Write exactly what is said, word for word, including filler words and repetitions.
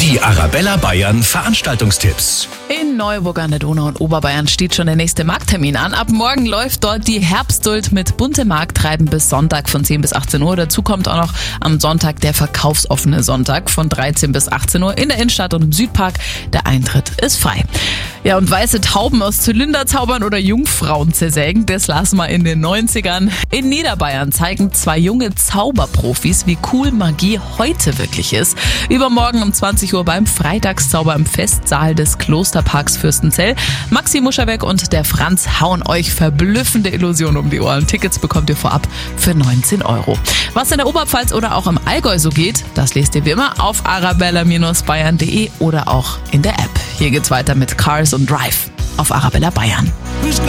Die Arabella Bayern Veranstaltungstipps. In Neuburg an der Donau und Oberbayern steht schon der nächste Markttermin an. Ab morgen läuft dort die Herbstduld mit buntem Markttreiben bis Sonntag von zehn bis achtzehn Uhr. Dazu kommt auch noch am Sonntag der verkaufsoffene Sonntag von dreizehn bis achtzehn Uhr in der Innenstadt und im Südpark. Der Eintritt ist frei. Ja, und weiße Tauben aus Zylinder zaubern oder Jungfrauen zersägen, das lassen wir in den neunzigern. In Niederbayern zeigen zwei junge Zauberprofis, wie cool Magie heute wirklich ist. Übermorgen um zwanzig Uhr beim Freitagszauber im Festsaal des Klosterparks Fürstenzell. Maxi Muscherbeck und der Franz hauen euch verblüffende Illusionen um die Ohren. Tickets bekommt ihr vorab für neunzehn Euro. Was in der Oberpfalz oder auch im Allgäu so geht, das lest ihr wie immer auf arabella Bindestrich bayern punkt de oder auch in der App. Hier geht's weiter mit Cars und Drive auf Arabella Bayern.